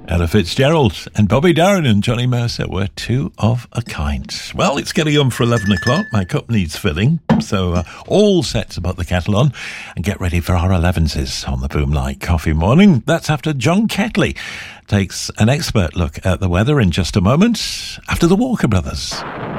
Ella Fitzgerald and Bobby Darin and Johnny Mercer were two of a kind. Well, it's getting on for 11 o'clock. My cup needs filling. So all set to put the kettle on and get ready for our 11s on the Boomlight Coffee Morning. That's after John Ketley takes an expert look at the weather in just a moment after the Walker Brothers.